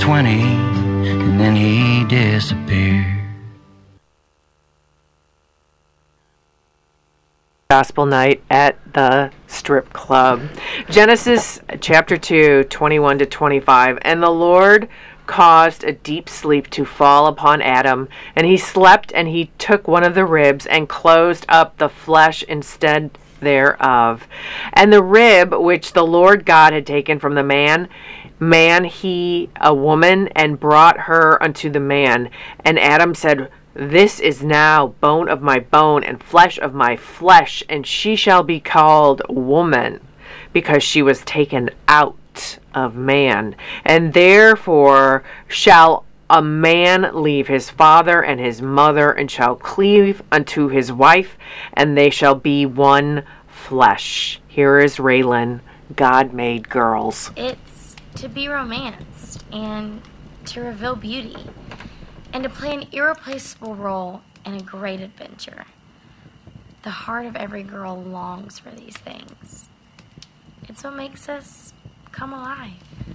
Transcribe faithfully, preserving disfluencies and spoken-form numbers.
twenty, and then he disappeared. Gospel night at the strip club. Genesis chapter two, twenty-one to twenty-five. And the Lord caused a deep sleep to fall upon Adam, and he slept, and he took one of the ribs and closed up the flesh instead thereof. And the rib which the Lord God had taken from the man, man he a woman, and brought her unto the man. And Adam said, This is now bone of my bone and flesh of my flesh, and she shall be called woman, because she was taken out of man. And therefore shall a man leave his father and his mother, and shall cleave unto his wife, and they shall be one flesh. Here is Raylan, God made girls. It's to be romanced and to reveal beauty, and to play an irreplaceable role in a great adventure. The heart of every girl longs for these things. It's what makes us come alive.